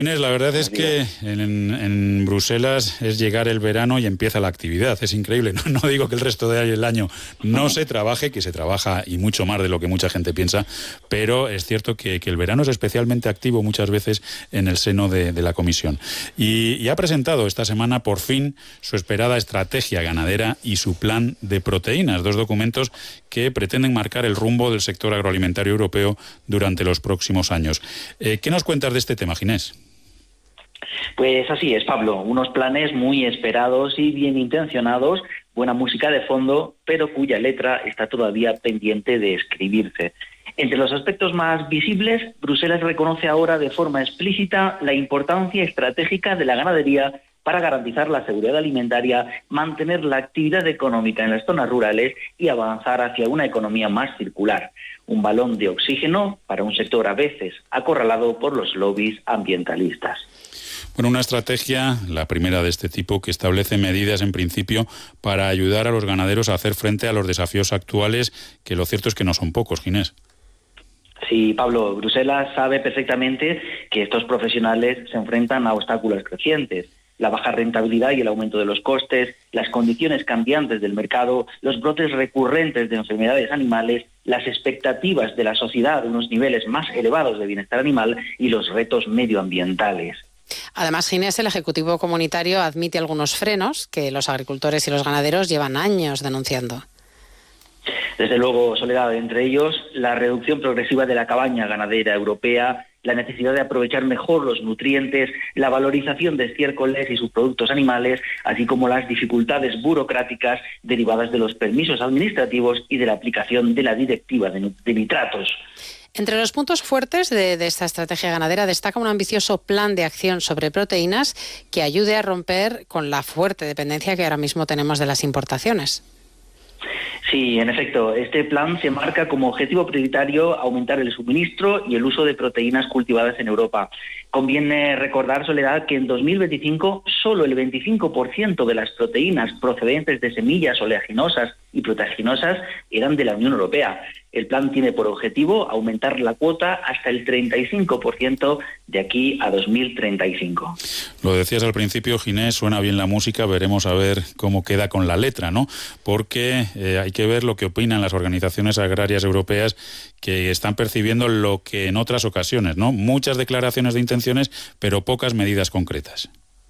Inés, la verdad es que en Bruselas es llegar el verano y empieza la actividad. Es increíble. No digo que el resto del año no se trabaje, que se trabaja y mucho más de lo que mucha gente piensa, pero es cierto que el verano es especialmente activo muchas veces en el seno de la Comisión. Y ha presentado esta semana por fin su esperada estrategia ganadera y su plan de proteínas, dos documentos que pretenden marcar el rumbo del sector agroalimentario europeo durante los próximos años. ¿Qué nos cuentas de este tema, Ginés? Pues así es, Pablo, unos planes muy esperados y bien intencionados, buena música de fondo, pero cuya letra está todavía pendiente de escribirse. Entre los aspectos más visibles, Bruselas reconoce ahora de forma explícita la importancia estratégica de la ganadería para garantizar la seguridad alimentaria, mantener la actividad económica en las zonas rurales y avanzar hacia una economía más circular. Un balón de oxígeno para un sector a veces acorralado por los lobbies ambientalistas. Bueno, una estrategia, la primera de este tipo, que establece medidas en principio para ayudar a los ganaderos a hacer frente a los desafíos actuales, que lo cierto es que no son pocos, Ginés. Sí, Pablo, Bruselas sabe perfectamente que estos profesionales se enfrentan a obstáculos crecientes. La baja rentabilidad y el aumento de los costes, las condiciones cambiantes del mercado, los brotes recurrentes de enfermedades animales, las expectativas de la sociedad de unos niveles más elevados de bienestar animal y los retos medioambientales. Además, Ginés, el Ejecutivo Comunitario admite algunos frenos que los agricultores y los ganaderos llevan años denunciando. Desde luego, Soledad, entre ellos la reducción progresiva de la cabaña ganadera europea, la necesidad de aprovechar mejor los nutrientes, la valorización de estiércoles y subproductos animales, así como las dificultades burocráticas derivadas de los permisos administrativos y de la aplicación de la directiva de nitratos. Entre los puntos fuertes de esta estrategia ganadera destaca un ambicioso plan de acción sobre proteínas que ayude a romper con la fuerte dependencia que ahora mismo tenemos de las importaciones. Sí, en efecto, este plan se marca como objetivo prioritario aumentar el suministro y el uso de proteínas cultivadas en Europa. Conviene recordar, Soledad, que en 2025 solo el 25% de las proteínas procedentes de semillas oleaginosas y proteaginosas eran de la Unión Europea. El plan tiene por objetivo aumentar la cuota hasta el 35% de aquí a 2035. Lo decías al principio, Ginés, suena bien la música, veremos a ver cómo queda con la letra, ¿no? Porque hay que ver lo que opinan las organizaciones agrarias europeas, que están percibiendo lo que en otras ocasiones, ¿no? Muchas declaraciones de intenciones, pero pocas medidas concretas.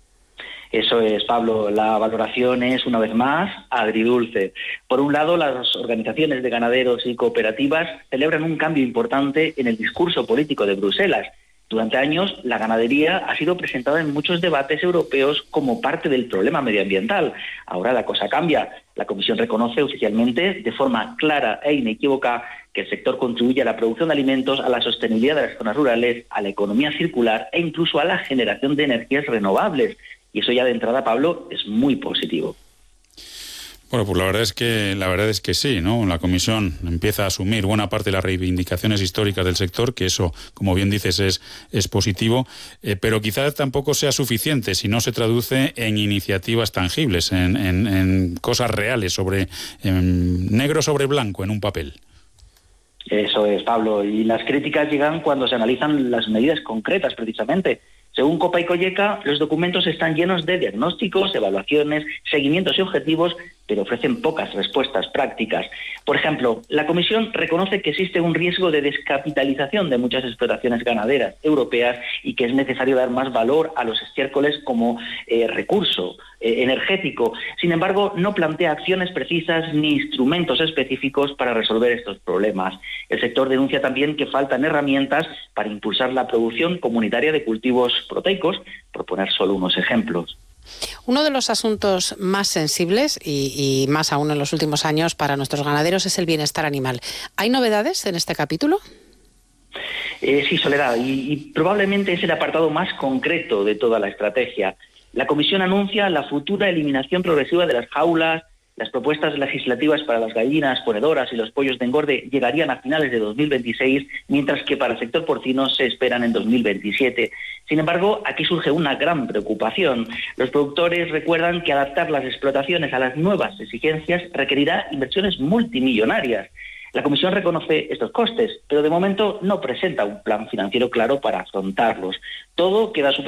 Eso es, Pablo. La valoración es, una vez más, agridulce. Por un lado, las organizaciones de ganaderos y cooperativas celebran un cambio importante en el discurso político de Bruselas. Durante años, la ganadería ha sido presentada en muchos debates europeos como parte del problema medioambiental. Ahora la cosa cambia. La Comisión reconoce oficialmente, de forma clara e inequívoca, que el sector contribuye a la producción de alimentos, a la sostenibilidad de las zonas rurales, a la economía circular e incluso a la generación de energías renovables. Y eso ya de entrada, Pablo, es muy positivo. Bueno, pues la verdad es que sí, ¿no? La Comisión empieza a asumir buena parte de las reivindicaciones históricas del sector, que eso, como bien dices, es positivo, pero quizás tampoco sea suficiente si no se traduce en iniciativas tangibles, en cosas reales, negro sobre blanco en un papel. Eso es, Pablo, y las críticas llegan cuando se analizan las medidas concretas, precisamente. Según Copa y Colleca, los documentos están llenos de diagnósticos, evaluaciones, seguimientos y objetivos, pero ofrecen pocas respuestas prácticas. Por ejemplo, la Comisión reconoce que existe un riesgo de descapitalización de muchas explotaciones ganaderas europeas y que es necesario dar más valor a los estiércoles como recurso energético. Sin embargo, no plantea acciones precisas ni instrumentos específicos para resolver estos problemas. El sector denuncia también que faltan herramientas para impulsar la producción comunitaria de cultivos proteicos, por poner solo unos ejemplos. Uno de los asuntos más sensibles y más aún en los últimos años para nuestros ganaderos es el bienestar animal. ¿Hay novedades en este capítulo? Sí, Soledad, y probablemente es el apartado más concreto de toda la estrategia. La Comisión anuncia la futura eliminación progresiva de las jaulas. Las propuestas legislativas para las gallinas ponedoras y los pollos de engorde llegarían a finales de 2026, mientras que para el sector porcino se esperan en 2027. Sin embargo, aquí surge una gran preocupación. Los productores recuerdan que adaptar las explotaciones a las nuevas exigencias requerirá inversiones multimillonarias. La Comisión reconoce estos costes, pero de momento no presenta un plan financiero claro para afrontarlos. Todo queda